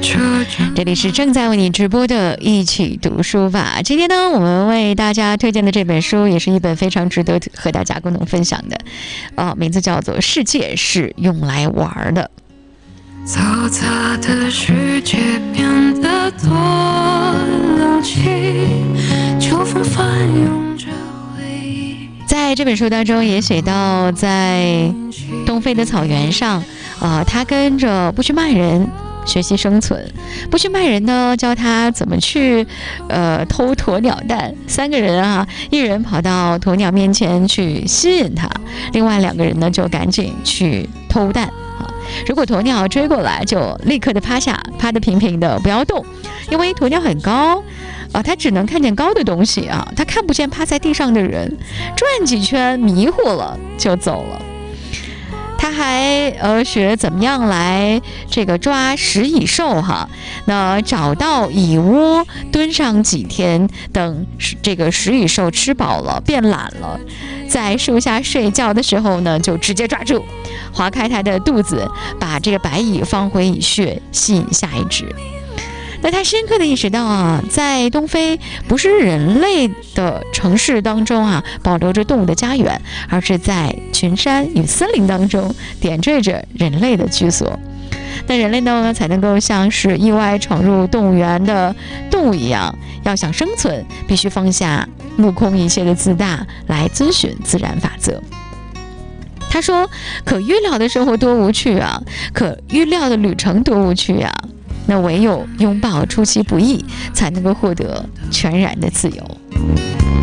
这里是正在为你直播的一起读书吧。今天呢，我们为大家推荐的这本书也是一本非常值得和大家共同分享的，名字叫做《世界是用来玩的》。 嘈杂的世界变得多冷清，秋风翻涌着回忆。 在这本书当中也写到，在东非的草原上，他跟着布须曼人学习生存。布须曼人呢教他怎么去偷鸵鸟蛋，三个人啊，一人跑到鸵鸟面前去吸引它，另外两个人呢就赶紧去偷蛋。如果鸵鸟追过来，就立刻的趴下，趴得平平的，不要动，因为鸵鸟很高它只能看见高的东西啊，它看不见趴在地上的人，转几圈迷糊了就走了。他还学怎么样来这个抓食蚁兽哈，那找到蚁窝，蹲上几天，等这个食蚁兽吃饱了变懒了，在树下睡觉的时候呢，就直接抓住，划开它的肚子，把这个白蚁放回蚁穴，吸引下一只。那他深刻的意识到在东非不是人类的城市当中保留着动物的家园，而是在群山与森林当中点缀着人类的居所。那人类呢，才能够像是意外闯入动物园的动物一样，要想生存，必须放下目空一切的自大，来遵循自然法则。他说，可预料的生活多无趣啊，可预料的旅程多无趣啊，那唯有拥抱出其不意，才能够获得全然的自由。